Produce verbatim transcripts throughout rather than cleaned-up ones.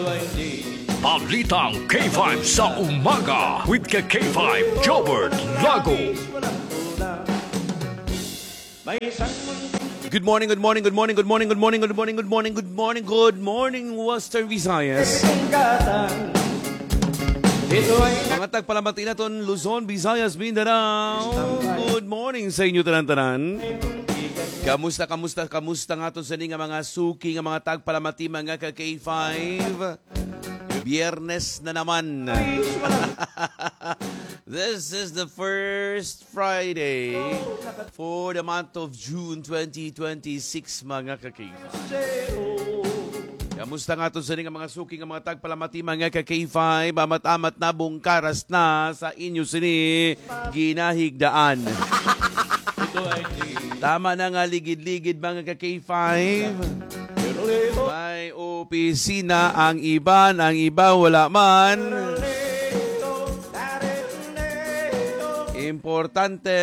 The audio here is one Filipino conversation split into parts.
Balitang K five sa umaga with ka K five Jobert Lago. Good morning, good morning, good morning, good morning, good morning, good morning, good morning, good morning, good morning, Western Visayas. Mga tagpalamati naton Luzon, Visayas, Mindanao. Good morning sa inyo tanan-tanan. Kamusta, kamusta, kamusta nga to sa nga mga suki, nga mga tagpalamati, mga ka K five. Biyernes na naman. This is the first Friday for the month of June twenty twenty-six, mga ka K five. Kamusta nga to sa nga mga suki, nga mga tagpalamati, mga ka K five. Amat-amat na bungkaras na sa inyo sini ginahigdaan. Tama na nga ligid-ligid, mga ka K five. May opisina ang iba, ang iba wala man. Importante,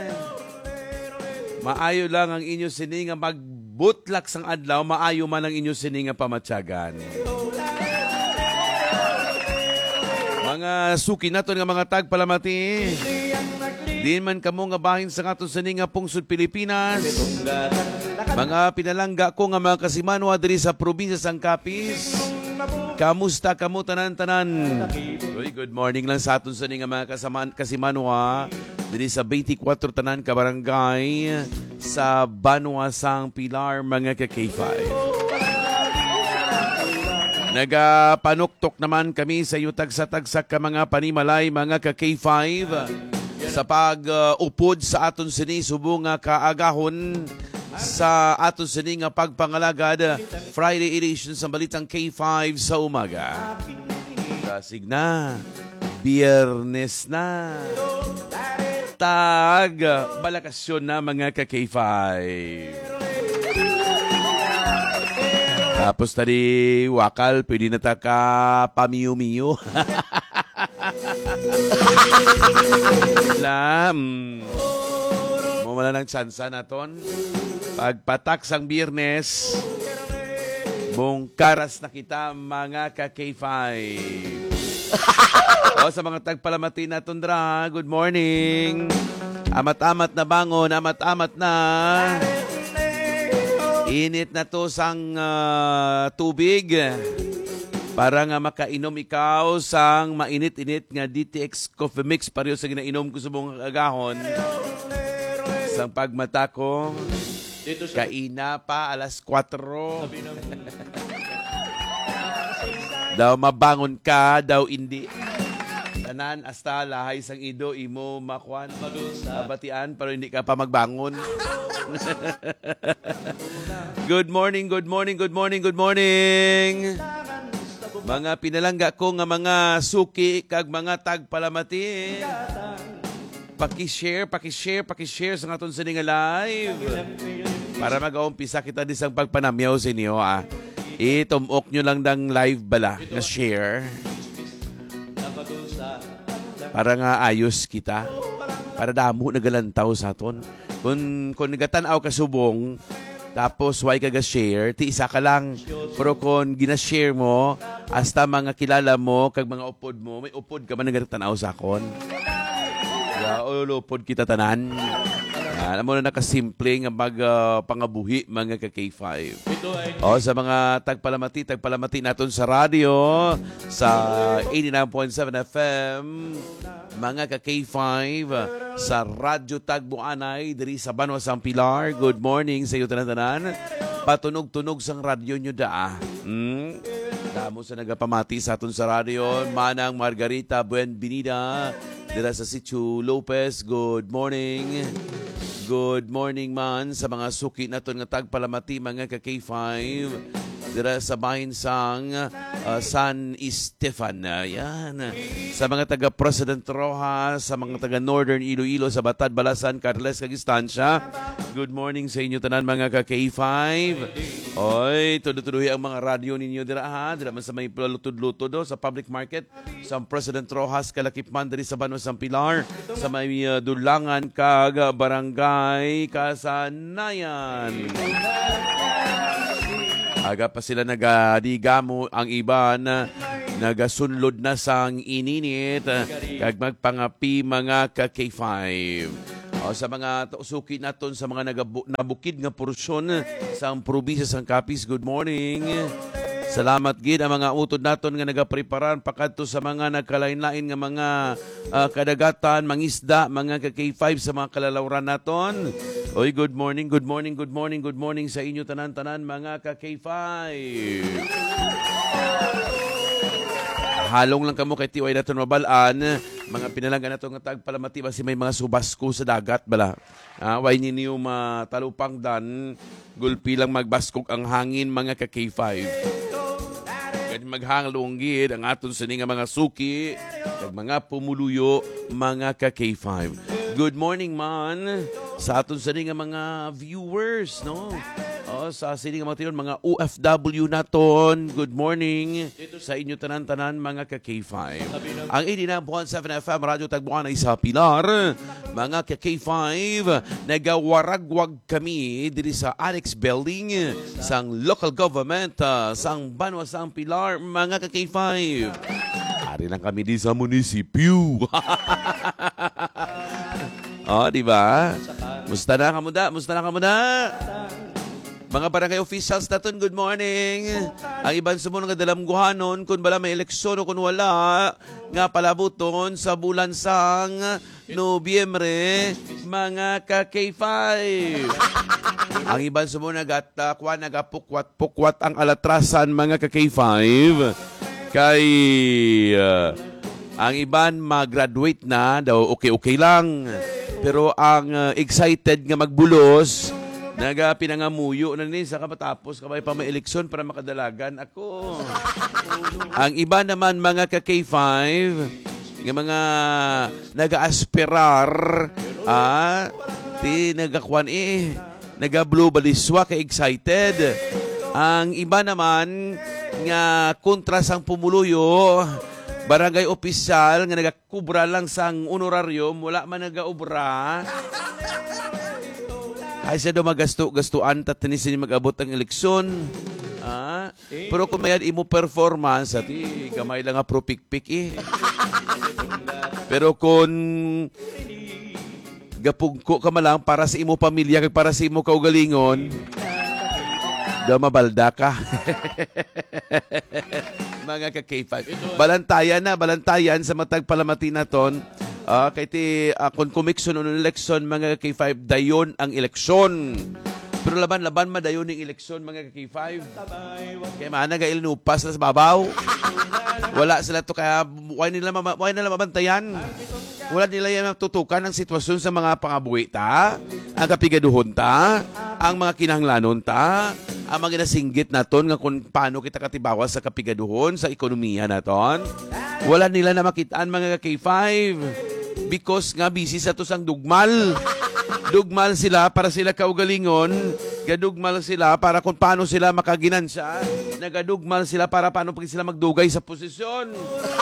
maayo lang ang inyo sininga magbutlak sang adlaw, maayo man ang inyo sininga pamatyagan. Mga suki nato nga mga tagpalamati, di man kamo nga bahin sa ato sininga pungsod Pilipinas. Mga pinalangga ko nga mga kasimanwa diri sa probinsya sang Capiz. Kamusta kamo tanan-tanan? Uy, good morning lang sa aton sa nga mga kasaman, kasimanwa diri sa twenty-four tanan ka barangay sa Banwa sang Pilar, mga ka K five. Nagapanuktok naman kami sa yutag-sa-tagsak ka mga panimalay, mga ka K five, sa pag-upod uh, sa aton sini subong nga kaagahon sa ato sini nga pagpangalagad Friday edition sa Balitang K five sa umaga. Kasig na, Biyernes na, tag balakasyon na, mga ka K five. Tapos tadi wakal, pwede na ta ka pamiyo-miyo. Lam, mawala ng tsansa naton. Pagpatak sang Biyernes, bungkaras na kita, mga ka K five. O sa mga tagpalamati na tundra, good morning. Amat-amat na bangon, amat-amat na. Init na to sang uh, tubig. Para nga makainom ikaw sang mainit-init nga D T X Coffee Mix pareho sa ginainom ko sa mong agahon. Sang pagmata ko, kaina pa alas kwatro. Daw mabangon ka, daw hindi. Tanan hasta lahay sang ido imo makwan. Batian pero hindi ka pa magbangon. Good morning, good morning, good morning, good morning. Mga pinalangga ko nga mga suki kag mga tagpalamati. Paki-share, paki-share, paki-share sa aton sa nga live. Para mag-aumpisa kita di sang pagpanamyaw sa inyo, ah. Itumok nyo lang ng live bala nga share. Para nga ayos kita. Para damo nagalantaw sa aton. Kung, kung nagatanaw ka subong, tapos why ka ga-share, ti isa ka lang. Pero kung gina-share mo, hasta mga kilala mo, kag mga upod mo, may upod ka man nagatanaw sa akon. Kaya uh, upod kita tanan. Uh, alam mo na nakasimple nga mag uh, pangabuhi, mga ka K five. O sa mga tagpalamati, tagpalamati naton sa radio, sa eighty-nine point seven F M, mga ka K five, sa Radyo Tagbuanay, diri sa Banwa sang Pilar. Good morning sa iyo tanan-tanan. Patunog-tunog sang radyo nyo da. Hmm? Damo sa nagapamati sa aton sa radio, Manang Margarita Buenvenida, dira sa Sitio Lopez. Good morning. Good morning man sa mga suki naton nga tagpalamati, mga ka K five. Dira sa bahin sang uh, San Estefan. Yan. Sa mga taga President Rojas, sa mga taga Northern Iloilo, sa Batad, Balasan, Carles, Kagistansya. Good morning sa inyo tanan, mga ka K five. Oy, tuloy-tuloy ang mga radyo ninyo dira ha. Dira man sa may lutod-lutod do sa public market. Sa President Rojas, Kalakipman, diri sa Banwa sang Pilar. Sa may uh, Dulangan, kag Barangay Kasanayan. Aga pa sila nagadigamo, ang iba na nagasunlod na sang ininit kag magpangapi mga ka K five. O, sa mga suki naton sa mga nagabu- nabukid nga porsyon sa probinsya sang Capiz, good morning. Salamat gid ang mga utod naton nga nagapreparan pakadto sa mga nagkalain-lain nga mga uh, kadagatan, mangisda, mga ka K five sa mga kalalawran naton. Oy, good morning, good morning, good morning, good morning sa inyo tanan-tanan mga ka K five. Halong lang kamo kay tiway naton mabalaan, mga pinalanggan nato nga tagpalamati ba si may mga subasko sa dagat bala. Ah, way ninyo matalupang dan, gulpi lang magbaskog ang hangin mga ka K five. Kaya maghanglunggid ang aton sa nga mga suki, kag mga pumuluyo, mga ka K five. Good morning man sa aton sa nga mga viewers, no? O, sa sini nga mga tiyon, mga O F W naton, good morning sa inyo tanan-tanan mga ka K five. Ang eighty-nine point seven F M Radyo Tagbuan ay sa Pilar, mga ka K five, nagawaragwag kami diri sa Annex Building sang local government uh, sang Banwa sang Pilar, mga ka K five. Ari lang kami di sa munisipyo. Oh, di ba? Musta na kamuda? Musta na kamuda? Mga barangay officials natin, good morning. Ang ibang sumunod nga dalamguhanon, kung bala may eleksyon o kung wala, nga palabuton sa bulan sang Nobyembre, mga ka K five. Ang ibang sumunod at uh, kuha nagapukwat-pukwat ang alatrasan, mga ka K five. Kay uh, ang iban mag-graduate na, daw okay-okay lang. Pero ang uh, excited nga magbulos, naga pinangamuyo na ni sa kapatapos kabay pa may eleksyon para makadalagan ako. Ang iba naman mga ka K five, nga mga naga-aspirar, ah, ti nagakuan eh, naga-blue baliswa ka excited. Ang iba naman nga kontra sang pumuluyo, barangay opisyal nga nagakubra lang sang honoraryo, wala man nagaubra. Ay siya daw magasto-gastuan tatanisin mag-abot ang eleksyon. Ah, pero kung mayad imo performance, ati gamay lang nga pro pik-pik eh. Pero kung gapugko ka malang para sa imo pamilya kag para sa imo kaugalingon, daw mabalda ka. Mga ka K five. Balantayan na, balantayan sa matag palamati naton. Uh, kay ti uh, kung kumikson ng eleksyon, mga K five, dayon ang eleksyon. Pero laban-laban madayon ng eleksyon, mga K five. Kaya maana gailupas na sa babaw. Wala sila to kaya why nila, why nila mabantayan. Wala nila yung tutukan ang sitwasyon sa mga pangabuhi ta, ang kapigaduhon ta, ang mga kinahanglanon ta, ang mga nasinggit naton nga kung paano kita katibawa sa kapigaduhon, sa ekonomiya naton. Wala nila na makitaan mga K five because nga busy sa to sang dugmal. Dugmal sila para sila kaugalingon, gadugmal sila para kung paano sila makaginansya, nagadugmal sila para paano pag sila magdugay sa posisyon.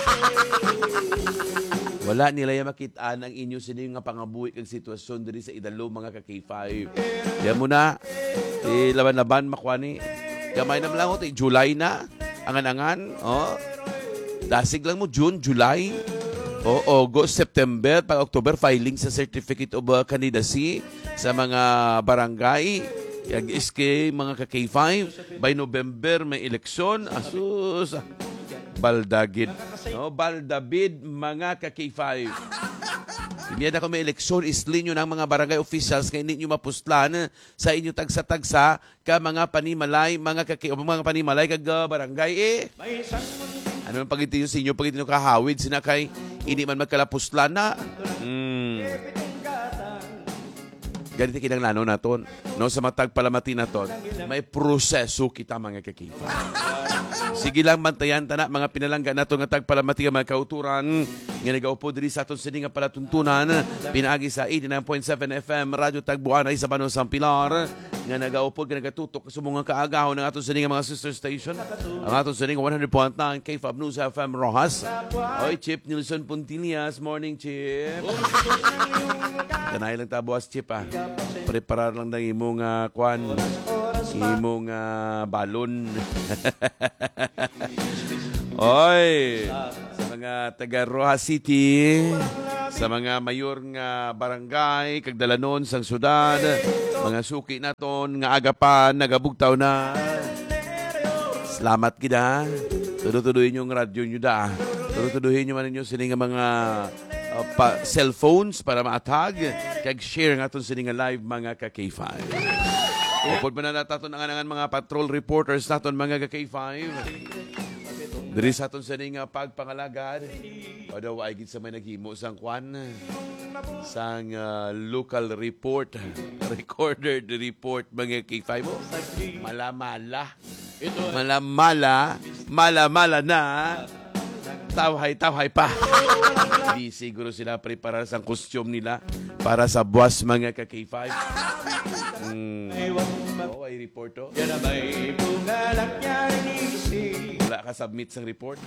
Wala nila yung makitaan ang inyo sining nga pangabuhi kag sitwasyon diri sa idalo mga ka K five. Kaya muna, eh, laban-laban makwani. Gamay naman lang ito, July na, angan-angan, oh. Dasig lang mo, June, July, o August, September, pag October, filing sa Certificate of uh, Candidacy sa mga barangay, yag-S K, mga ka K five, by November, may eleksyon, asus, baldagid, no? Baldabid, mga ka K five. Imiyad ako may eleksyon, islin nyo ng mga barangay officials kaya hindi nyo mapustlan sa inyo tagsa-tagsa ka mga panimalay, mga, kaki, mga panimalay kag uh, barangay eh. Ano man pag-iti yung sinyo, pag-iti yung kahawid, sinakay, hindi man magkalapuslan na. Hmm. Ganito kinanglano naton. No, sa matag palamati naton, may proseso kita mga kakifa. Sige lang bantayan tana mga pinalangga nato nga tagpalamati nga mga kauturan nga nagaupo diri sa aton sini nga palatuntunan pinaagi sa eighty-nine point seven F M Radyo Tagbuan ay sa Banwa sang Pilar nga nagaupo nga nagatutok sa mga kaagaw ng aton sini nga mga sister station ang aton sini nga one hundred point nine K F A B News F M Rojas. Oy Chip Nilson Puntilias, morning Chip. Kanay lang tabuas Chip ah. Preparar lang ng imong uh, kwan imong uh, balon. Oy, sa mga taga Rojas City, sa mga mayor nga barangay, kagdalanon sang syudad, mga suki naton nga agapan, nagabugtaw na. Salamat gida. Tudo-tuduhin yung radyo nyo da. Tudo-tuduhin nyo man ninyo sila nga mga uh, pa, cellphones para maatag. Kag share nga itong sila nga live mga ka-K five. Upod man na natin ang mga patrol reporters natin mga ka-K five. Diri sa aton sa nga pagpangalagad. Padaw ay gid sa may naghimo sang kwan sang uh, local report, recorded report mga K five. Malamala. Ito malamala, malamala na. Tawhay-tawhay pa. Di siguro sila prepare sang costume nila para sa buwas mga ka-K five. Mm. Oh, ay report to. Wala ka submit sa report.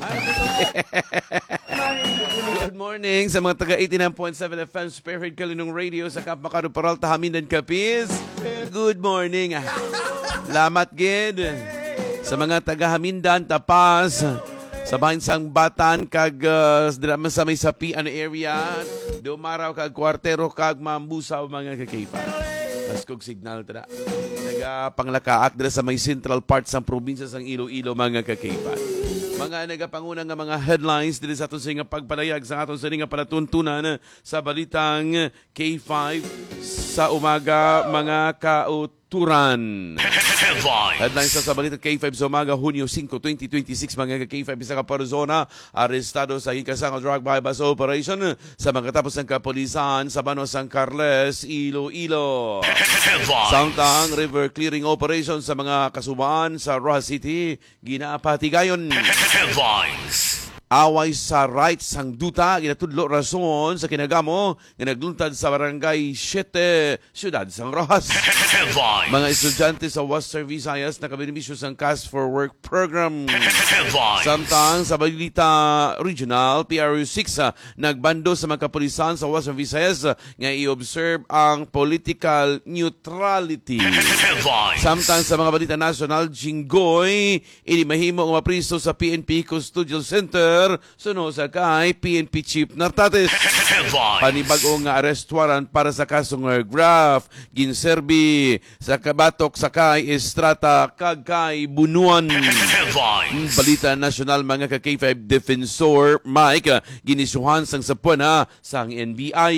Good morning sa mga taga eighty-nine point seven F M Spearhead Kalinong Radio sa Camp Macaro Peralta, Hamindan, Capiz. Good morning. Lamat gid sa mga taga Hamindan, Tapas, sa bahinsang Batan, kag uh, sa may Sapian area, Dumaraw kag Kwartero kag Mambusaw mga kakipa. Taskog signal tada. Nagapanglakaak dira sa may central part sa probinsya sang Iloilo mga kakipa. Mga nagapangunang nga mga headlines diri sa aton sa nga pagpalayag sa aton sa nga palatuntunan sa balitang K five sa umaga mga kauturan. Headlines sa balitang K five sa umaga Hunyo five, twenty twenty-six mga K five isa ka Parzona arestado sa hikasang drug bypass operation sa mga tapos ng kapulisan sa Banos San Carles, Iloilo. Samtang river clearing operation sa mga kasubaan sa Rojas City, ginapatigayon. Headlines. Away sa rights sang duta, ginatudlo rason sa kinagamo nga nagluntad sa barangay Siete, siyudad sang Rojas. Headlines. Mga estudyante sa Western Visayas nakabenepisyo sang Cash for Work program. Headlines. Samtang sa Balita Regional, P R U six, nagbando sa mga kapulisan sa Western Visayas nga i-observe ang political neutrality. Headlines. Samtang sa mga balita national, Jinggoy, inimahimo ang mapriso sa P N P Custodial Center suno sa kay P N P Chief Nartates. Panibagong nga arrest warrant para sa kasong graft ginserbi sa kabatok sa kay Estrata kag kay Bunuan. Balita nasyonal mga ka K five Defensor Mike ginisuhan sang sapuan sang N B I.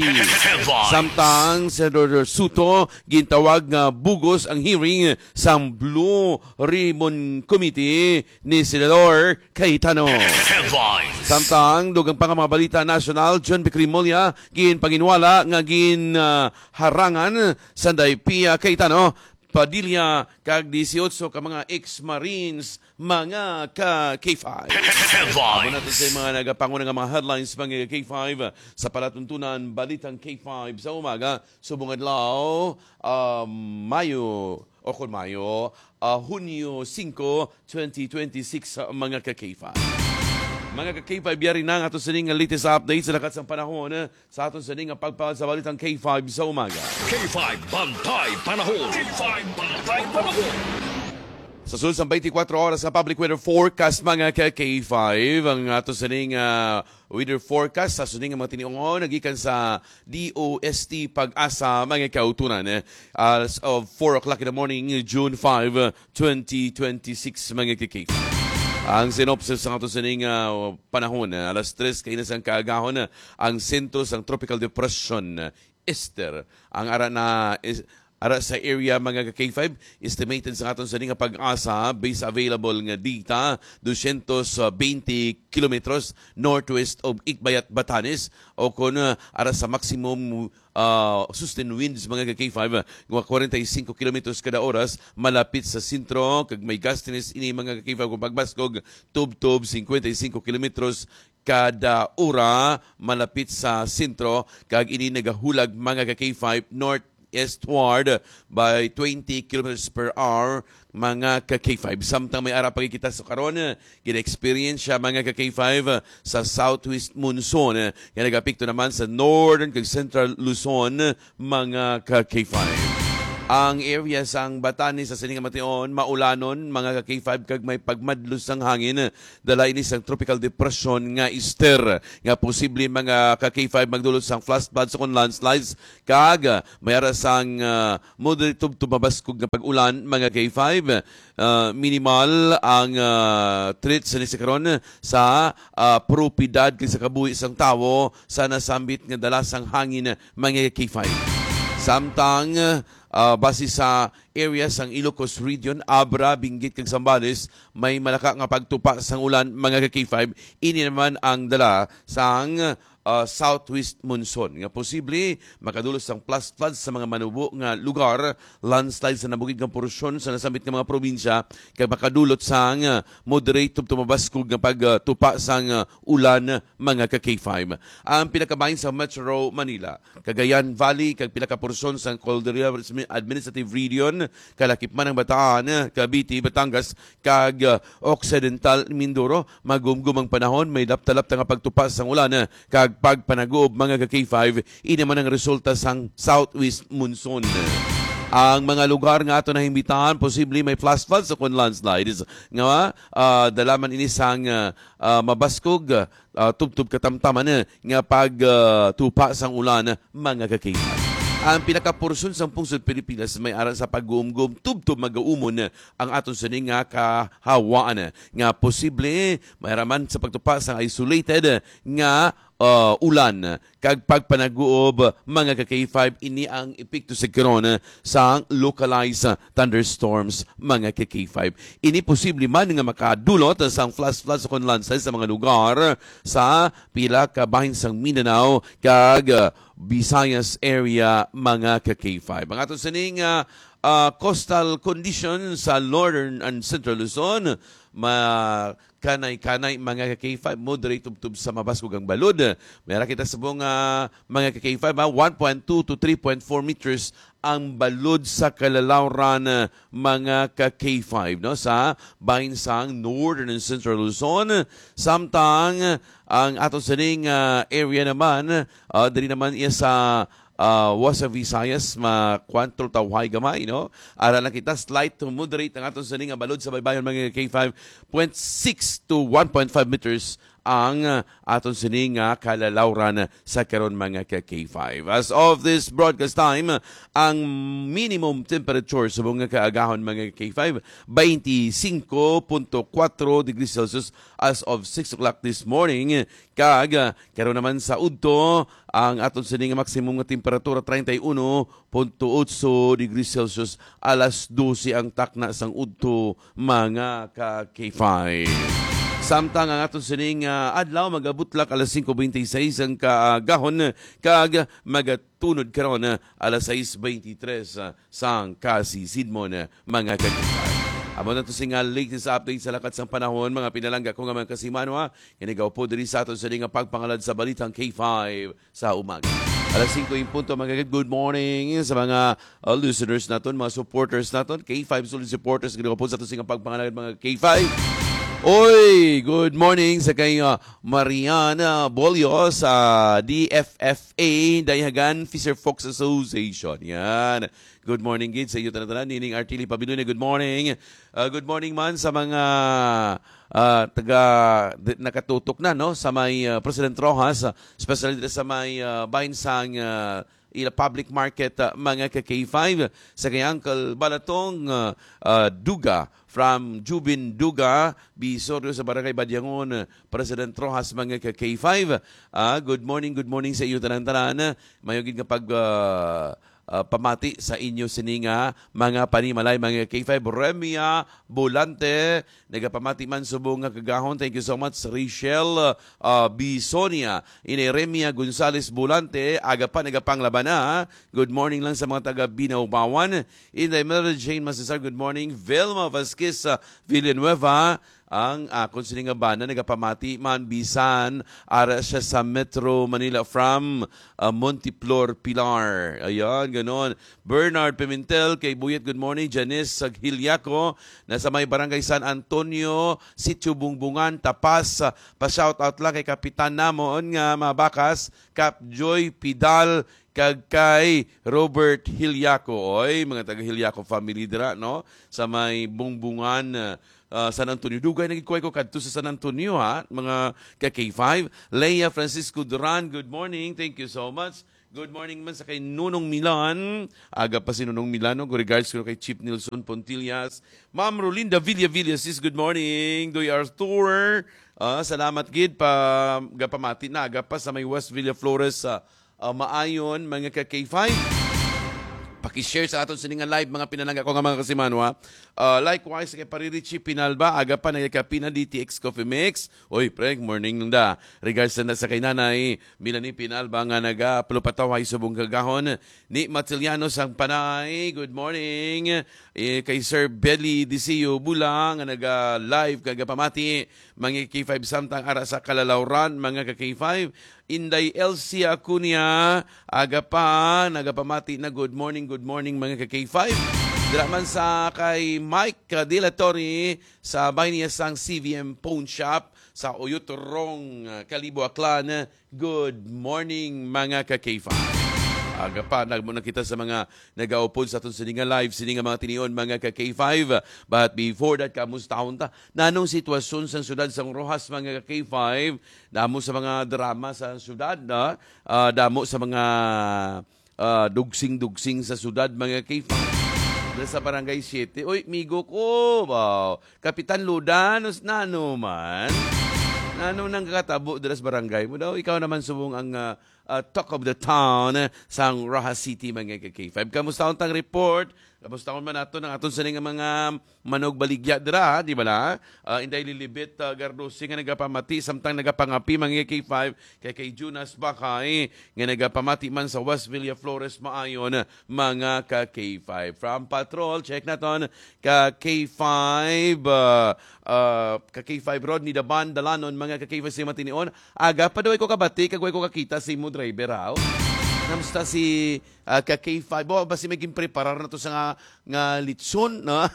Samtang Senador Suto gintawag nga bugos ang hearing sang Blue Ribbon Committee ni Senador Cayetano. Samtang dugang pa nga mga balita nasyonal, John Bicrimolya gin panginwala nga gin uh, harangan sanday Pia Cayetano Padilla kag eighteen ka mga ex-marines mga ka K five. Amo natin sa mga nagapanguna nga mga headlines mga K five sa palatuntunan balitang K five sa umaga subong adlaw uh, Mayo o kung Mayo uh, Hunyo five, twenty twenty-six mga ka K five. Mga ka-K five, yari na nga ito sa ning latest update sa lakat sa panahon sa aton sa ning pagpahal sa balitang K five sa umaga. K five Bantay Panahon. K five Bantay Panahon. Sa sulod sa twenty-four oras sa public weather forecast mga ka-K five, ang ato sa ning uh, weather forecast sa suning mga tiniungon nagikan sa D O S T Pag-asa mga kautunan eh, as of four o'clock in the morning June fifth, twenty twenty-six mga ka-K five. Ang synopsis ng ato sa ning uh, panahon, uh, alas tres kainas ang kaagahon, uh, ang sentro sang tropical depression uh, Esther, ang ara na is, ara sa area mga K five, estimated sa aton sa ning pag-asa base available nga data two hundred twenty kilometers northwest of Ikbayat, Batanes o kun uh, ara sa maximum uh, sustained winds mga K five nga forty-five kilometers kada oras malapit sa sentro kag may gustiness ini mga K five kung pagbasgog tub-tub fifty-five kilometers kada ora malapit sa sentro kag ini nagahulag mga K five north eastward by twenty kilometers per hour mga ka-K five. Samtang may ara pagkikita sa karon, gina-experience siya mga ka-K five sa southwest monsoon. Yan nagapikto naman sa northern kag central Luzon mga ka-K five. Ang area sang Batanes sa sining mation maulanon mga ka-K five kag may pagmadlos sang hangin dala ini sang tropical depression nga Esther nga posible mga ka-K five magdulot sang flash floods kon landslides kag mayara sang uh, moderate to mabaskog nga pag-ulan mga K five. Uh, minimal ang uh, threat sa nisikaron sa uh, propidad kay sa kabuhi sang tawo sa nasambit nga dala sang hangin mga K five. Samtang uh, base sa area sang Ilocos Region, Abra, Benguet kag Zambales, may malaka nga pagtupa sang ulan mga ka-K five. Ini naman ang dala sang uh, southwest monsoon nga posible makadulos sang plus floods sa mga manubo nga lugar, landslide sa nabukid nga porsyon sa nasambit nga mga probinsya kag makadulot sang uh, moderate to mabaskog nga pagtupa sang uh, ulan mga ka-K five. Ang pinakabahin sa Metro Manila, Cagayan Valley kag pila ka porsyon sang Caldera Administrative Region, kalakip man ang Bataan, Cavite, Batangas kag uh, Occidental Mindoro, magumgum ang panahon, may laptalap nga pagtupa sang ulan kag pagpanagob mga ka-K five. Ini man ang resulta sang southwest monsoon. Ang mga lugar nga ato nahimbitahan, posible may flash floods o kon landslides nga uh, dalaman ini sang uh, uh, mabaskog uh, tubtub katamtaman nga pagtupa uh, sang ulan mga ka-K five. Ang pinakaporsun sa pungsod Pilipinas may aral sa pag-uumgum tubtub mag-uumon ang aton sini nga kahawaan nga posible mayraman sa pagtupa sa isolated nga uh, ulan kag pagpanaguob mga ka-K five. Ini ang epekto sa karon sa localized thunderstorms mga ka-K five. Ini posible man nga makadulot sa flash floods kon landslides sa mga lugar sa pila ka bahin sang Mindanao kag uh, Visayas area mga ka-K five. Ang aton sining uh, uh, coastal condition sa northern and central Luzon, ma kanay-kanay mga ka-K five, moderate tubtub sa mabaskog ang balod. Mayroon kita sa buong uh, mga ka-K five, ha? one point two to three point four meters ang balod sa kalalawran mga ka-K five, no? Sa bahin sang northern and central Luzon. Samtang ang ato sining uh, area naman, uh, dali naman iya sa uh, Wasa Visayas, makwantrol tawhay gamay, no? Ara lang kita, slight to moderate ang aton sining nga balod sa baybayon mga K five, zero point six to one point five meters ang uh, aton sining nga kalalawran sa karon mga ka-K five. As of this broadcast time, ang minimum temperature sa mga kaagahon mga K five, twenty-five point four degrees Celsius as of six o'clock this morning. Kag uh, karon naman sa udto, ang aton sining nga maximum nga temperatura thirty-one point eight degrees Celsius alas twelve ang takna sang udto mga ka-K five. Samtang ang aton sining uh, adlaw magabutlak alas five twenty-six ang kaagahon kag magatunod karon uh, alas six twenty-three uh, sang kasisidmon uh, mga kagitay. Amo na to singa latest update sa lakat sang panahon mga pinalangga ko nga mga kasimano ha. Kinigaw po diri sa aton sining nga pagpangalad sa balitang K five sa umaga. Alas five yung punto mga good morning sa mga uh, listeners naton, mga supporters naton, K five solid supporters. Kinigaw po sa aton singa pagpangalad mga K five. Oy, good morning sa kay uh, Mariana Bolio sa D F F A, Dayagan Fisher Folks Association. Yan. Good morning, gid sa iyo tanan-tanan. Nining Artili Pabinone, good morning. Uh, good morning man sa mga uh, taga de, nakatutok na no sa may uh, President Rojas, uh, especially sa may uh, bahin sang uh, ila public market uh, mga ka-K five sa kay Uncle Balatong uh, uh, Duga from Jubin Duga, Bisorio sa Barangay Badyangon, President Rojas mga ka-K five. Uh, good morning, good morning sa iyo tanan-tanan. Mayogid nga pag uh, uh, pamati sa inyo sininga mga panimalay mga K five. Remia Bolante, nagapamati man subong nga kagahon. Thank you so much Rachel uh, Bisonia. Ini Remia Gonzales Bolante, aga pa nagapang labana. Good morning lang sa mga taga Binaubawan. In the Mary Jane Masisar, good morning. Velma Vasquez uh, Villanueva, ang akon sini nga bana nagapamati man bisan ara siya sa Metro Manila from uh, Montiplor Pilar. Ayan, ganon. Bernard Pimentel kay Buyet, good morning. Janice Saghiliaco nasa may barangay San Antonio, Sitio Bungbungan, Tapas. Pa-shout out lang kay Kapitan namon nga mabakas, Cap Joy Pidal kag kay Robert Hilyaco. Oy, mga taga Hilyaco family dira, no? Sa may Bungbungan, uh, San Antonio. Dugay nagikuhay ko kadto sa San Antonio, ha? Mga ka K five. Leia Francisco Duran, good morning. Thank you so much. Good morning man sa kay Nunong Milan. Aga pa si Nunong Milano. Good regards ko kay Chief Nilson Pontillas. Ma'am Rolinda Villa Villa, sis, good morning. Doy Arthur. Uh, salamat gid pa gapamati na aga pa sa may West Villa Flores sa uh, uh, maayon mga ka K five. Paki-share sa aton siningan live mga pinalangga ko nga mga kasimanwa. Uh, likewise kay Paririchi Pinalba aga pa nagkapina D T X Coffee Mix. Oy, pre, morning nung da. Regards na sa kay nanay Milani Pinalba nga naga palupataway subong kagahon ni Matiliano sang panay. Good morning. Eh, kay Sir Belly Disiyo Bulang nga naga live kaga pamati mga K five samtang ara sa Kalalauran mga ka K five. Inday Elsie Acuña, aga pa, nagapamati na good morning, good morning mga ka K five. Dira man sa kay Mike De La Torre sa Bayniyasang C V M Pawn Shop sa Oyutorong, Kalibo, Aklan. Good morning mga ka K five. Aga pa, nagmuna kita sa mga nag-aupod sa itong sininga live, sininga mga tinion, mga ka K five. But before that, kamustahon ta? Nanong sitwasyon sa syudad sa Rojas, mga ka K five? Damo sa mga drama sa syudad, na? Uh, damo sa mga uh, dugsing-dugsing sa syudad, mga K five. Sa Barangay City. Uy, migo ko, wow. Kapitan Ludanos, nano man. Nano nang kakatabo dalas barangay mo daw. Ikaw naman subong ang uh, uh, talk of the town uh, sa Rojas City mga K five. Kamusta ang tang report? Kamusta man nato ng aton sa mga manog baligya dira, di ba na? Uh, Inday Lilibet uh, Gardosi nga nagapamati samtang nagapangapi mga K five kay kay Jonas Bakay nga nagapamati man sa West Villa Flores maayon mga ka K five. From Patrol, check naton ka K five uh, uh, ka K five Rodney Daban Dalanon mga ka K five si matinion. Aga pa daw ko kabati kag ko kakita si mo driver ha. Namusta si uh, ka K five? Bo, basi may preparar na to sa nga, nga litson, no?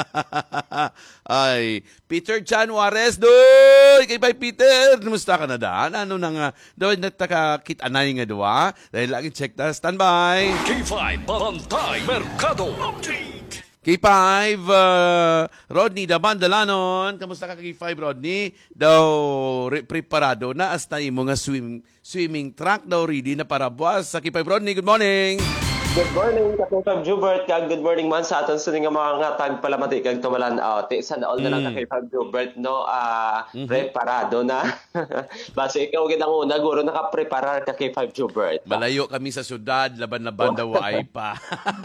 Ay, Peter Chan Juarez, doy! Kay Bay Peter, namusta ka na daan? Ano na nga, doy natakakit-anay nga doa? Dahil lagi check na, standby! K five Bantay Mercado Update. K five, uh, Rodney Dabandalanon. Kamusta ka K five, Rodney? Daw re- preparado na hasta imo nga swim, swimming track daw ready na para buwas. Sa K five, Rodney, good morning! Good morning, Kapong Kag Jubert. Kag good morning man sa aton sa nga mga tagpalamati kag tumalan out. Ti sa daol na lang Mm. ka kay Kag Jubert no ah Mhm. preparado na. Base ikaw gid ang una guro naka-preparar ka kay Kag Jubert. Malayo kami sa syudad, laban-laban daw ay pa.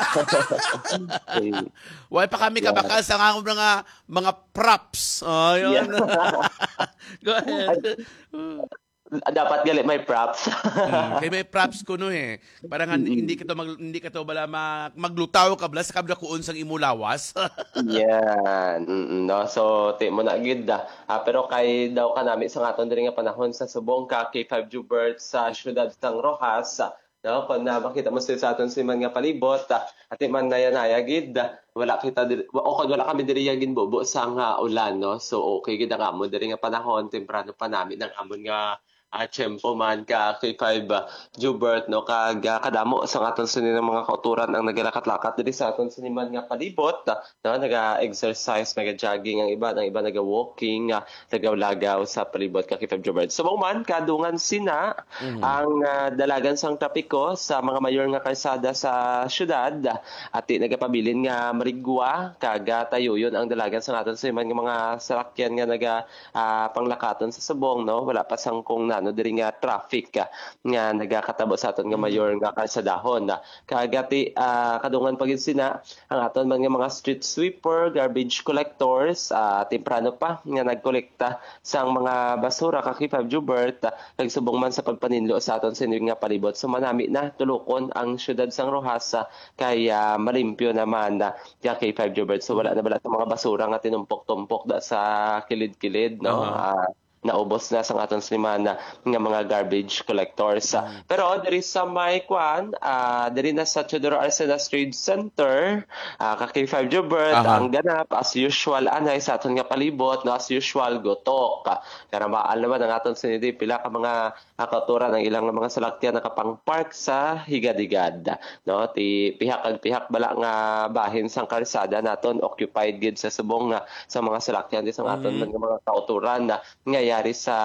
Okay. Why pa kami Yeah. kabakal sa mga mga, mga props. Oh, yun. Go ahead. Dapat gali may props. Hmm, kay may props ko no eh. Parang mm hindi ka to mag, hindi ka to bala mag, maglutaw ka bala sa kabla kuon sang imulawas. Yan. Mm-mm, no? So, ti mo na gid da. Ah, pero kay daw ka nami sa aton diri nga panahon sa subong ka K five Jubert sa siyudad sang Rojas. No, kung na makita mo sa aton si man nga palibot, ah, at man naya-naya gid, ah, wala kita diri, o kung wala kami diri gin bobo sa nga ulan, no? So okay gid ang amon diri nga panahon, temprano pa nami ng amon nga at tiyempo man ka K five uh, Jubert no kag uh, kadamo sa aton sini ng mga kauturan ang nagalakat-lakat diri sa aton sini man nga palibot uh, no naga-exercise, naga-jogging ang iba, ang iba naga-walking, uh, nagaw-lagaw sa palibot ka K five Jubert. So man kadungan sina Mhm. ang uh, dalagan sang trapiko sa mga mayor nga kalsada sa syudad uh, at di nagapabilin nga marigwa kag uh, tayo yun ang dalagan sa aton sini man nga mga sarakyan nga naga uh, panglakaton sa subong no wala pa sang kung na ano diri nga traffic ah, nga nagakatabo sa aton nga mayor nga kalsadahon na kagati ah, kadungan pagid sina ang aton man nga mga street sweeper, garbage collectors, ah, temprano pa nga nagkolekta sang mga basura ka K five Jubert ah, nagsubong man sa pagpaninlo sa aton sa nga palibot. So manami na tulukon ang syudad sang Rojas ah, kay ah, malimpyo naman na uh, K five Jubert. So wala na bala sa mga basura nga tinumpok-tumpok da sa kilid-kilid no. Aha. Ah, naubos na sa aton slimana nga mga garbage collectors. Ah, pero diri sa may kwan, ah, diri na sa Teodoro Arcenas Trade Center, ah, ka K five Jubert, Aha. ang ganap as usual anay sa aton nga palibot no, as usual gotok. Ah, Kaya maal naman ang aton sinidi pila ka mga ah, kauturan ng ilang mga salakyan nakapang park sa higad-higad no, ti pihak ag pihak bala nga bahin sang kalsada naton occupied gid sa subong nga sa mga salakyan di sa aton Mhm. nga mga kauturan na nangyayari sa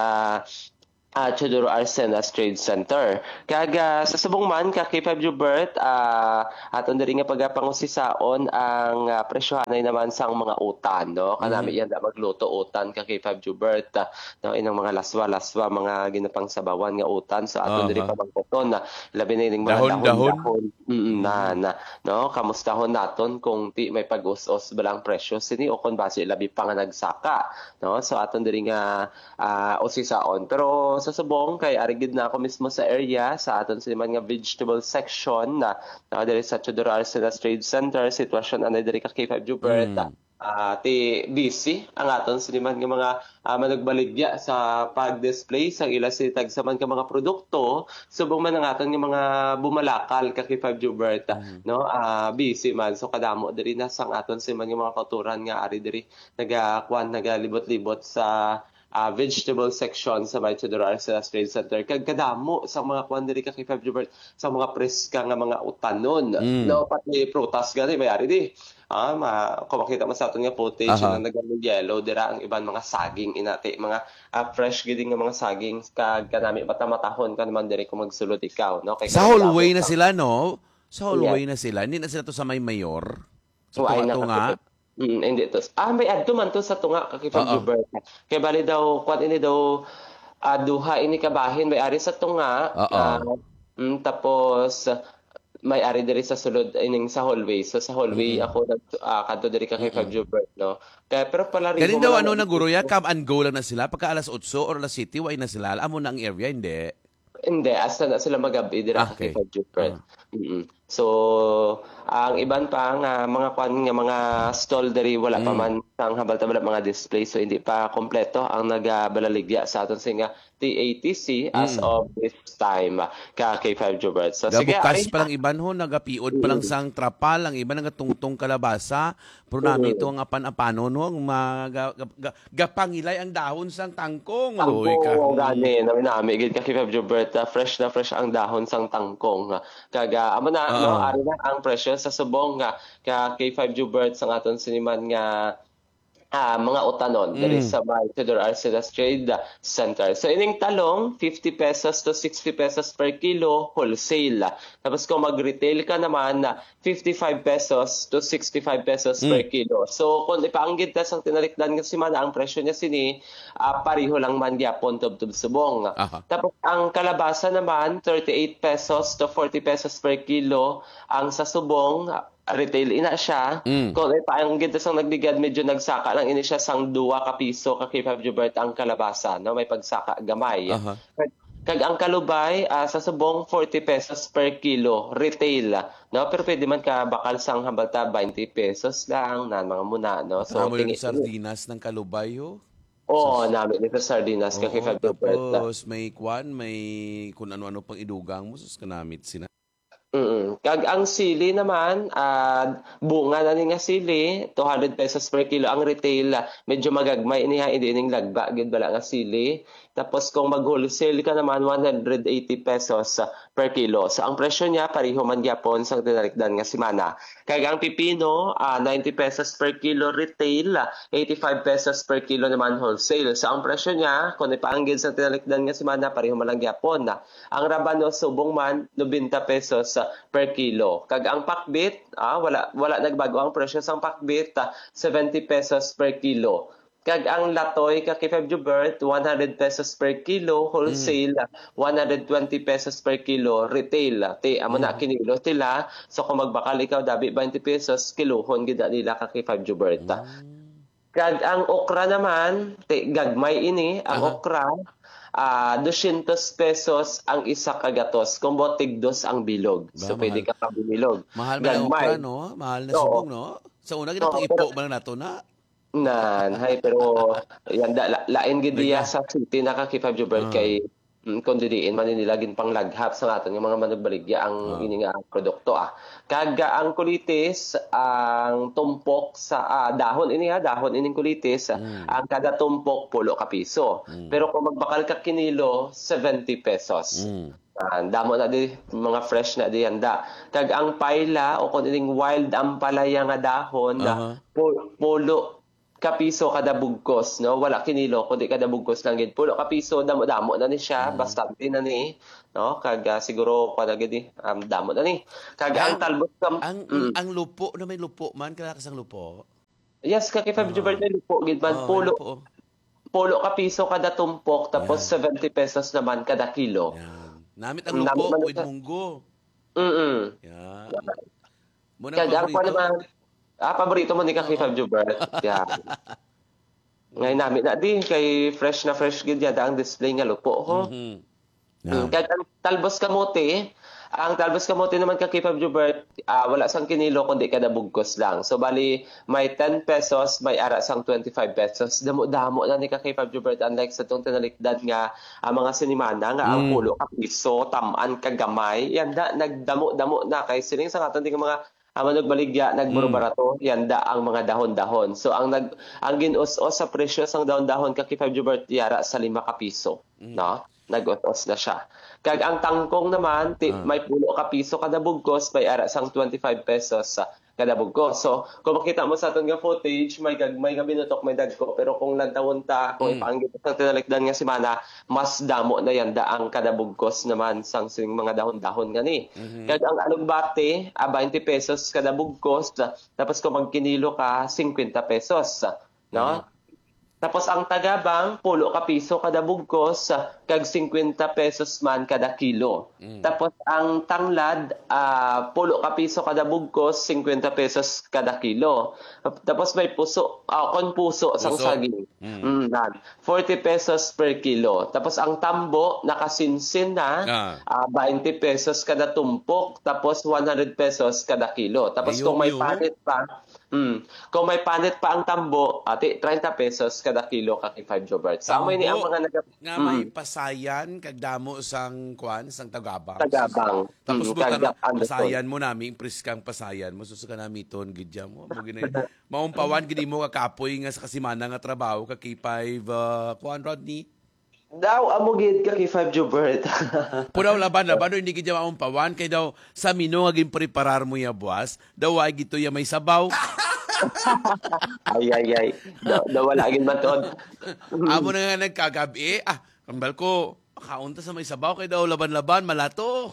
uh, Teodoro Arcenas Trade Center. Kaga sa subong man ka K five Jubert, uh, aton diri nga pagapangusisaon ang uh, presyohanay naman sang mga utan no. Kanami yan da magluto utan ka K five Jubert uh, no, inang mga laswa-laswa mga ginapang sabawan nga utan sa aton diri Aha. pamangkoton na labi na ining mga Dahon-dahon. dahon-dahon. Mm, na na no, kamustahon naton kung ti may pag-us-us balang presyo sini o kung base labi pa nga nagsaka no. So aton diri nga uh, usisaon pero sa subong kay arigid na ako mismo sa area sa aton sa nga vegetable section na na diri sa Teodoro Arcenas Trade Center sitwasyon anay diri ka K five Jubert. Mm. Ah, ti busy ang aton siniman nga mga uh, managbaligya sa pag-display sa ila si tagsaman ka mga produkto subong man ang aton nga mga bumalakal ka K five Jubert no ah busy man so kadamo diri na sang aton siniman nga mga kauturan nga ari diri nagakuan nagalibot-libot sa uh, vegetable section sa may Teodoro Arcenas Trade Center. Kag kadamo sa mga kuan diri ka K five Jubert sa mga preska nga mga utanon. Mm. No, pati prutas gani may ari di. Ah, ma, kung makita mo sa aton nga footage Aha. na nagamig yellow dira ang iban mga saging inati mga ah, fresh gid nga mga saging kag kanami matamatahon ka naman diri kung magsulod ikaw no kay Sa kanami hallway na labot sila, no? Sa hallway na sila. Hindi na sila to sa may mayor. Sa So, ay tunga-tunga. nakakita. Mm, hindi to. Ah, may adto man to sa tunga kay Oo. Jubert. Kay bali daw kwan ini daw ah, duha ini kabahin may ari sa tunga. Oo. Ah, mm, tapos may ari diri sa sulod ining sa hallway. So sa hallway ako nag uh, kadto diri ka kay Jubert no. Kaya pero pala rin Ganin daw ano na guro ya, come and go lang na sila. Pagka alas otso or alas city, way na sila. Alam mo na ang area, hindi. Hindi, asa na sila magabi dira Ah, sa okay. K five Jupert. Mm-mm. So, ang iban pa nga mga kwan nga mga stall diri wala pa Mm. man ang habal-tabal mga display so hindi pa kompleto ang nagabalaligya sa aton singa T A T C as Mm. of this time ah, ka K five Jupert. So sige, Gabukas ay, pa lang iban ho, nagapiod pa lang sang trapal, ang iba nagatungtong kalabasa. Pero nami ito ang apan-apanon ho, ang mga ga- ga- gapangilay ang dahon sang tangkong. Uy, ka. tangkong gani nami nami gid ka K five Jupert ah, fresh na fresh ang dahon sang tangkong. ah. Kaga amo na no Oo. ari na ang presyo sa subong nga ka K five Jupert sang aton siniman nga ah, mga utanon Mm. diri sa may Teodoro Arcenas Trade Center. So ining talong fifty pesos to sixty pesos per kilo wholesale. Tapos kung mag-retail ka naman na fifty-five pesos to sixty-five pesos per kilo. So kung ipaanggid ta sang tinalikdan nga si Mana ang presyo niya sini ah, pareho lang man gyapon tubtub subong. Aha. Tapos ang kalabasa naman thirty-eight pesos to forty pesos per kilo ang sa subong retail ina siya. Mm. Kung ay paang gid sang nagbigad medyo nagsaka lang ini siya sang duwa ka piso ka K five Jubert ang kalabasa no may pagsaka gamay. Aha. Kag, kag ang kalubay ah, sa subong forty pesos per kilo retail no pero pwede man ka bakal sang hambalta twenty pesos lang nan mga muna no. So, So yung tingi sardinas ng kalubay ho. Oo, namin dito sa sardinas ka K Oo, five Jubert. tapos may kwan, may kung ano-ano pang idugang mo, sus kanamit sina. Mm. Kag ang sili naman, ah, bunga na ni nga sili, two hundred pesos per kilo. Ang retail, ah, medyo magagmay iniha, hindi ining lagba, gid bala nga sili. Tapos kung mag-wholesale ka naman, one hundred eighty pesos ah, per kilo. So ang presyo niya, pareho man gyapon sa tinalikdan nga simana. Kag ang pipino, ah, ninety pesos per kilo retail, ah, eighty-five pesos per kilo naman wholesale. So ang presyo niya, kung ipaanggid sa tinalikdan nga simana, pareho man lang gyapon. Ah. Ang rabano subong man, ninety pesos ah, per kilo. Kag ang pakbit, ah, wala wala nagbago ang presyo sa pakbit, ah, seventy pesos per kilo. Kag ang latoy ka kay five Jubert, one hundred pesos per kilo, wholesale one hundred twenty pesos per kilo, retail ti amo na kinilo sila. So kung magbakal ikaw dabi twenty pesos kilohon gid nila ka kay five Jubert. Kag ang okra naman, ti gagmay ini ang Aha. okra. Ah, two hundred pesos ang isa ka gatos. Kung botig dos ang bilog. Ba, So pwede mahal. ka pa bilog. Mahal man ang Gagmay. okra, no? Mahal na Oo. subong, no? Sa una, Oo, ginapang pero- ipo man na nato na. Nan, hay pero yan da, la, lain gid diya sa city na ka kay five Jubert Ah. kay mm, kung didiin man nila gin pang laghap sa aton nga mga manugbaligya ang Ah. ini nga produkto ah. Kaga ang kulitis, ang tumpok sa ah, dahon ini ha, dahon ining kulitis, Mm. ang kada tumpok pulo ka piso. Pero kung magbakal ka kinilo, seventy pesos. Mm. Ah, damo na di mga fresh na di handa. Kag ang paila o kung ining wild ampalaya nga dahon Aha. na pu- pulo ka piso kada bugkos, no? Wala kinilo kundi kada bugkos lang gid. Pulo ka piso damo-damo na ni siya, bastante na ni, no? Kag ah, siguro kada gid um, damo na ni. Kag ang Ang- talbos kam Ang Mm. ang lupo na may lupo man, kalakas ang lupo. Yes, kag kay five Jubert na lupo gid man Oh, pulo lupo. pulo ka piso kada tumpok tapos seventy pesos naman kada kilo. Yan. Namit ang Ang lupo namit man with ito. munggo. Mm. Yan. Muna Kag ang pa paborito. naman, ah, paborito mo ni ka kay five Jubert. Yan. Ngayon namin na di kay fresh na fresh gid yada ang display nga lupo ho. Mhm. Mm. Yan. Kag ang talbos kamote, ang talbos kamote naman ka kay five Jubert, ah, wala sang kinilo kundi kada bugkos lang. So bali may ten pesos, may ara sang twenty-five pesos. Damo-damo na ni ka kay five Jubert unlike sa tong tinalikdad nga ang mga sinimana nga ang Mm. pulo ka piso, tamaan kagamay. Yan da nagdamo-damo na kay sining sa aton di nga mga ang manugbaligya nagburo-barato yanda ang mga dahon-dahon. So ang nag ang gin-us-us sa presyo sang dahon-dahon ka kay five Jubert yara sa lima ka piso, no? Nag-us-us na siya. Kag ang tangkong naman ti, Ah. may pulo ka piso kada bugkos, may ara sang twenty-five pesos sa kada bugkos. So kung makita mo sa aton nga footage, may gagmay nga binutok may dagko, pero kung lantawon ta kung Mm. ipaanggit sa tinalikdan nga semana, mas damo na yanda ang kada bugkos naman sang sing mga dahon-dahon gani. Kag ang alugbate, ah, twenty pesos kada bugkos, tapos kung magkinilo ka, fifty pesos, no? Tapos ang tagabang, pulo ka piso kada bugkos, kag fifty pesos man kada kilo. Tapos ang tanglad, ah, pulo ka piso kada bugkos, fifty pesos kada kilo. Tapos may puso, ah, kon puso, sang Puso. saging. Mm. nan. forty pesos per kilo. Tapos ang tambo, nakasinsin na, Ah. ah, twenty pesos kada tumpok, tapos one hundred pesos kada kilo. Tapos Ayaw, kung may ayaw. panit pa, mm, kung may panit pa ang tambo, ati thirty pesos kada kilo ka kay five Jobert. Sa amoy ni ang Tambo. mga nag Nga may pasayan, kagdamo sang kwan, sang tagabang. tagabang. Tapos Mm, buta na, kag- Anderson. pasayan mo namin, priskang pasayan mo, susuka namin ton, gidya mo. Mo ginay. Maumpawan, gini mo kakapoy nga sa kasimana nga trabaho, ka K five, uh, kwan, Rodney. Daw amo gid ka kay five Jobert. Pudaw laban, laban, hindi gidya maumpawan, kay daw, sa mino, aging preparar mo ya buwas, daw ay gito ya may sabaw. ay ay ay. Daw, daw wala gid matod. Amo na nga nagkagabi, ah, kambal ko, kaunta sa may sabaw, kay daw laban-laban, malato.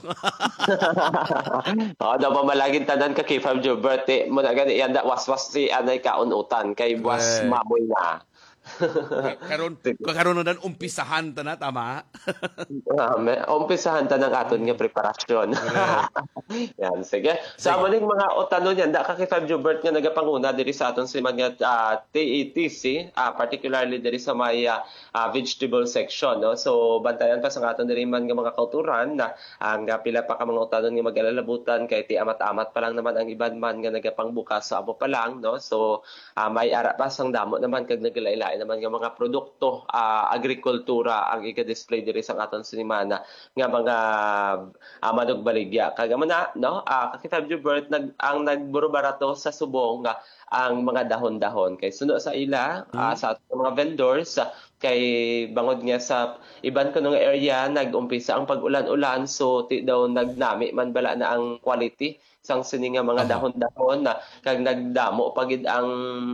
Oh, daw pamalagin tanan ka kay five Jobert. Eh, mo na gani yan da waswas si anay kaunutan kay was Correct. mamoy na. karon karon na dan umpisahan ta na, tama? Ah, may umpisahan ta ng aton nga preparasyon. Yan, sige. Sa so, maning mga utanon yan, da ka kay five Jobert nga nagapanguna diri sa aton si mga uh, T E T C, uh, particularly diri sa may uh, uh, vegetable section, no. So bantayan pa sa aton diri man nga mga kauturan na ang uh, pila pa ka mga utanon nga mag-alalabutan kay ti amat-amat pa lang naman ang iban man nga nagapangbukas sa amo pa lang, no. So uh, may ara pa sang damo naman kag naglailay naman nga mga produkto uh, agrikultura ang ika-display diri sa aton sinimana nga mga uh, manugbaligya kag na no uh, kay five Jobert nag ang nagburubarato sa subong nga ang mga dahon-dahon kay suno sa ila uh, sa aton mga vendors uh, kay bangod nga sa iban kuno nga area nag-umpisa ang pag-ulan-ulan so ti daw nagnami man bala na ang quality sang sini nga mga Aha. dahon-dahon na kag nagdamo pagid ang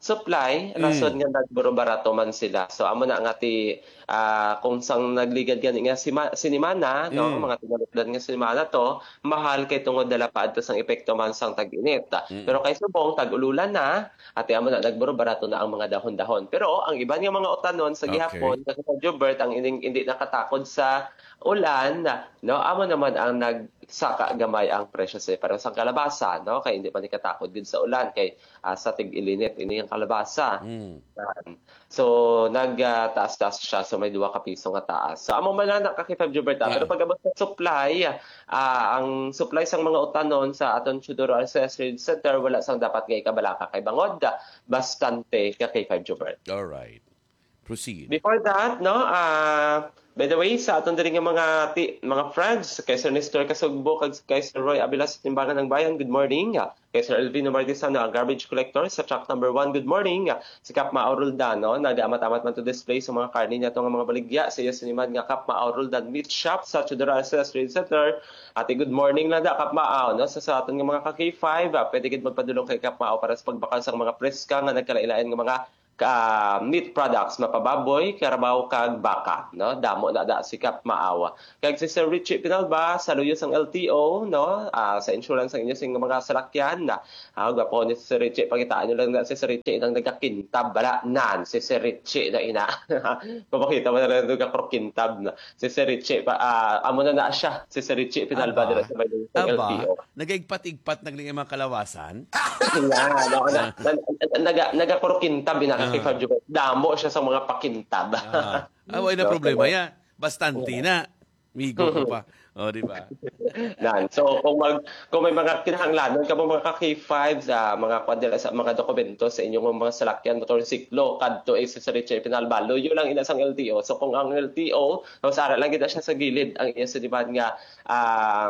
supply, rason nga nagburo-barato man sila. So amo na nga ti ah, kung sang nagligad gani nga si sinimana, no, Mm. mga tinalipdan nga sinimana to, mahal kay tungod dala paadto sang epekto man sang tag-init. Pero kay subong tag-ululan na, at amo na nagburo-barato na ang mga dahon-dahon. Pero ang iba nga mga utanon sa Okay. gihapon, kasi sa Jobert ang hindi, hindi nakatakod sa ulan, no, amo naman ang nagsaka gamay ang presyo sa para sa kalabasa, no, kay hindi pa ni katakod din sa ulan kay ah, sa tig-ilinit ini ang kalabasa. Mm. Yan. So nagtaas-taas siya so may duwa ka piso nga taas. So amo man na kay five Jobert, Ah. pero pag abot sa supply, ah, ang supply sang mga utanon sa aton Chudoro Accessory Center wala sang dapat nga ikabalaka kay bangod bastante ka kay five Jobert. All right. Proceed. Before that, no, ah by the way, sa aton diri nga mga ti, mga friends, kay Sir Nestor Kasugbo, kag kay Sir Roy Abila sa Timbangan ng Bayan, good morning. Ah, Kay Sir Elvino Martisano, ang garbage collector sa truck number one, good morning. Ah, Si Kap Mauruldan, no, nag-amat-amat man to display sa mga karni niya nga mga baligya sa iya sinimad nga Kap Mauruldan Meat Shop sa Chudora Accessory Center. Ate, good morning lang da, Kap Maaw, no, sa, sa aton nga mga ka-K five, ah, pwede gid magpadulong kay Kap Maaw para sa pagbakal sa mga preska nga nagkalailain nga mga ka meat products mapababoy, karabaw kag baka, no, damo na da si Kap Maawa. Kag si Sir Richie Pinalba sa luyos ang L T O, no, ah, sa insurance ang inyo sing mga salakyan na ah, gapo ni Sir Richie, pakitaan nyo lang na si Sir Richie nang nagakintab bala nan si Sir Richie na ina. Papakita mo na lang nung kintab na si Sir Richie pa ah, amo na na siya si Sir Richie Pinalba Aba. dira sa may luyos ang L T O. Aba, nagaigpat-igpat nagling mga kalawasan. Yeah, no, na, na, naga nagakurukintab ina kay five Jobert. Damo siya sa mga pakintab. Ah, ah, wala na problema ya. Bastante na. Migo ko pa. O, di ba? Nan. So kung mag kung may mga kinahanglanon ka mga ka-K five sa mga kwadila sa mga dokumento sa inyong mga salakyan motorsiklo kadto ay sa Richie Pinalba, luyo lang ina sang L T O. So kung ang L T O, mas ara lang gid siya sa gilid ang iya sa diban nga ah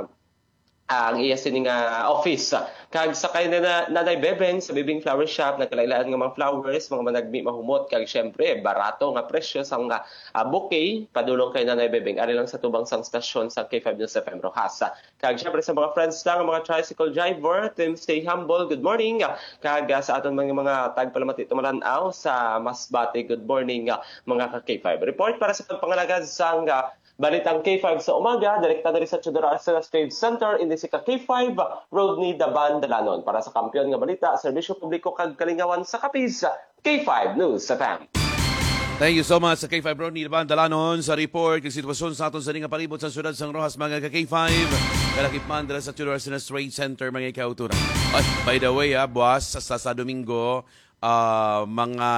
ang iya sini nga office. Kag sakay na, na nanay Bebeng sa Bebeng Flower Shop, nagkalailaan nga mga flowers, mga managmi mahumot, kag syempre barato nga presyo sa nga uh, bouquet, padulong kay nanay Bebeng. Ari lang sa tubang sang stasyon sa K five News F M Rojas. Kag syempre sa mga friends lang, mga tricycle driver, Team Stay Humble, good morning. Kag uh, sa aton mga mga tagpalamati tumalanaw sa Masbate, good morning uh, mga ka-K five. Report para sa pagpangalagad sang uh, Balitang K five sa umaga, direkta na rin sa Chudora Trade Center, hindi si K five, Road ni Daban, Dalanon. Para sa kampiyon nga balita, serbisyo publiko kag kalingawan sa Capiz, K five News F M. Thank you so much sa K five Ronnie Laban Dalanon sa report kay sitwasyon sa aton sa nga palibot sa syudad sang Rojas mga ka-K five. Kalakip man dala sa Chudora Trade Center mga kauturan. At by the way, ah, boss, sa, sa Domingo, ah, mga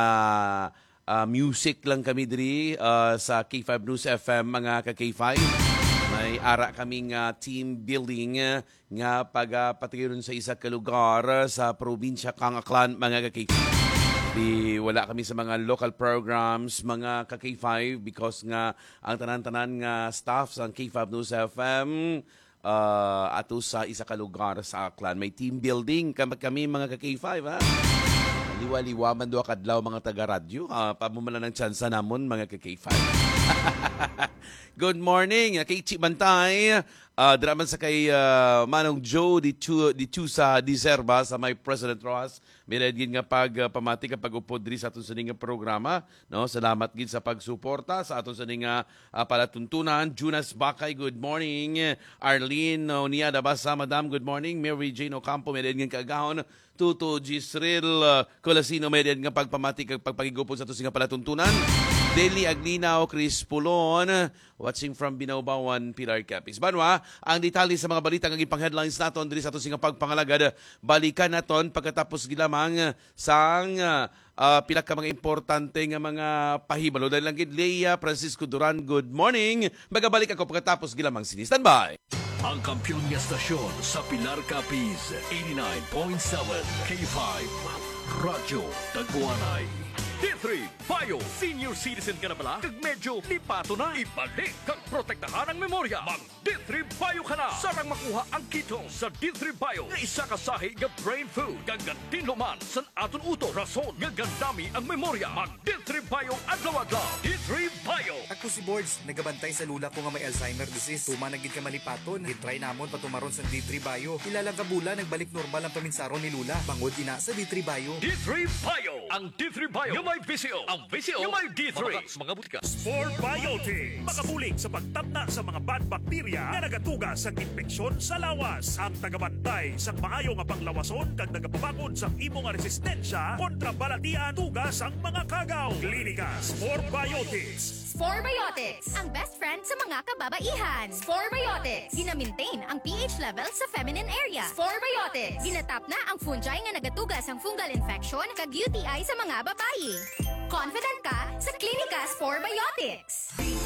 Uh, music lang kami diri uh, sa K five News F M mga ka-K five. May ara kaming uh, team building uh, nga pagpatigiron sa isa ka lugar uh, sa probinsya kang Aklan mga ka-K five. Di wala kami sa mga local programs mga ka-K five because nga ang tanan-tanan nga staff sa K five News F M uh, ato sa isa ka lugar sa Aklan. May team building kami mga ka-K five ha. Liwa-liwa man doon kadlaw mga taga-radyo. Uh, pamumala ng tsansa namon mga ka-K five. Good morning, kay Chi Bantay. Uh, Draman sa kay uh, Manong Joe di chu, di chu sa Diserba sa may President Ross. Meron gid nga pag uh, pamati kapag upod diri sa aton sa nga programa, no? Salamat gid sa pagsuporta sa aton sa nga uh, palatuntunan. Jonas Bakay, good morning. Arlene Oniada Basa, Madam, good morning. Mary Jane Ocampo, meron nga kagahon. Tuto Gisril uh, Colasino, meron nga pagpamati kag pagpagigupon sa aton nga palatuntunan. Deli Aglinaw, Chris Pulon, watching from Binaubawan, Pilar Capis. Banwa, ang detalye sa mga balita ng ipang headlines naton diri sa aton nga pagpangalagad. Balikan naton pagkatapos gilamang sang uh, pila ka mga importante nga mga pahibalo. Dahil lang gid Leia Francisco Duran, good morning. Magabalik ako pagkatapos gilamang sini. Standby. Ang kampiyon niya stasyon sa Pilar Capiz, eighty-nine point seven K five. Radyo Tagpuanay. D three Bio. Senior citizen ka na pala? Kag medyo lipato na. Ibalik kag protektahan ang memorya. Mag D three Bio ka na. Sarang makuha ang ketone sa D three Bio nga isa ka sahi nga brain food. Kag tinluman sa aton uto. Rason nga gandami ang memorya. Mag D three Bio adlaw-adlaw. D three Bio. Ako si Boards, nagabantay sa lula ko nga may Alzheimer disease. Tuma nagid ka malipaton, gitry namon patumaron sa D three Bio. Ilalang kabula nagbalik normal ang paminsaron ni Lula. Bangod ina sa D three Bio. D three Bio. Ang D three Bio nga may V C O. Ang V C O nga may D three. Mga butika. Sport Biotics. Makabulig sa pagtabna sa mga bad bacteria na nagatuga sa infeksyon sa lawas. Ang tagabantay sa maayo nga panglawason kag nagapabakod sa imo nga resistensya kontra balatian tugas ang mga kagaw. Klinika Sport Biotics. Sporebiotics, ang best friend sa mga kababaihan. Sporebiotics, gina-maintain ang pH level sa feminine area. Sporebiotics, ginatap na ang fungi nga nagatugas ang fungal infection kag U T I sa mga babayi. Confident ka sa Klinika Sporebiotics.